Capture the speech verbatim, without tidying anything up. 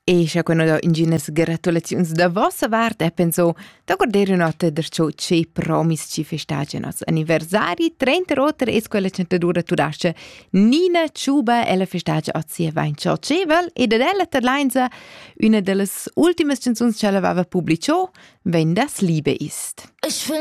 E se quando do ingenes gratulazioni da vostra parte, penso, da guardare nota der ciò che promis ci festage nos anniversari, trenta roter es quella centadura tudasce Nina Ciuba e la festage ozia vain ciò cevel e da della terlainza una delle ultime canzoni che la aveva pubblicato, wenn das Liebe ist. Ich will